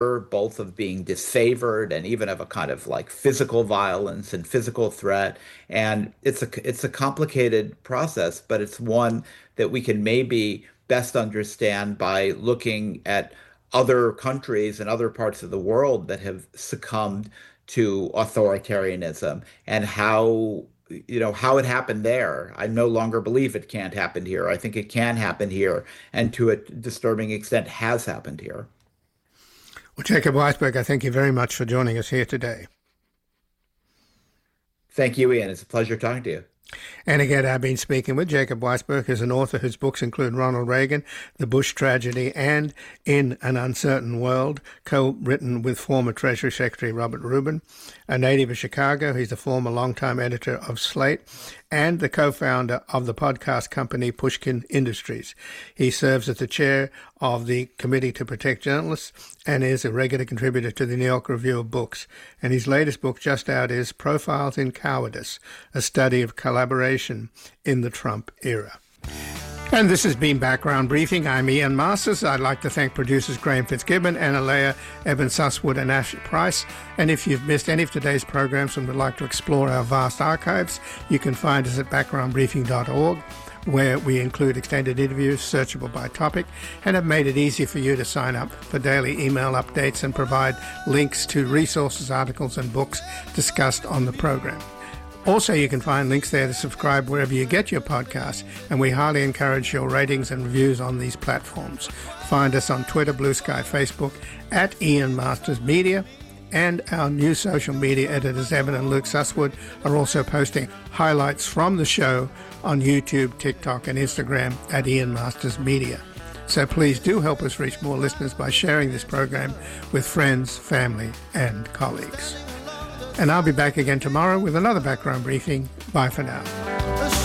both of being disfavored and even of a kind of like physical violence and physical threat. And it's a complicated process, but it's one that we can maybe best understand by looking at other countries and other parts of the world that have succumbed to authoritarianism and how it happened there. I no longer believe it can't happen here. I think it can happen here, and to a disturbing extent has happened here. Well, Jacob Weisberg, I thank you very much for joining us here today. Thank you, Ian. It's a pleasure talking to you. And again, I've been speaking with Jacob Weisberg, who's an author whose books include Ronald Reagan, The Bush Tragedy, and In an Uncertain World, co-written with former Treasury Secretary Robert Rubin. A native of Chicago, he's the former longtime editor of Slate and the co-founder of the podcast company Pushkin Industries. He serves as the chair of the Committee to Protect Journalists and is a regular contributor to the New York Review of Books. And his latest book just out is Profiles in Cowardice, a study of collaboration in the Trump era. And this has been Background Briefing. I'm Ian Masters. I'd like to thank producers Graham Fitzgibbon, Anna Leah, Evan Susswood, and Ashley Price. And if you've missed any of today's programs and would like to explore our vast archives, you can find us at backgroundbriefing.org, where we include extended interviews searchable by topic and have made it easy for you to sign up for daily email updates and provide links to resources, articles, and books discussed on the program. Also, you can find links there to subscribe wherever you get your podcasts, and we highly encourage your ratings and reviews on these platforms. Find us on Twitter, Blue Sky, Facebook, at Ian Masters Media, and our new social media editors, Evan and Luke Susswood, are also posting highlights from the show on YouTube, TikTok, and Instagram at Ian Masters Media. So please do help us reach more listeners by sharing this program with friends, family, and colleagues. And I'll be back again tomorrow with another background briefing. Bye for now.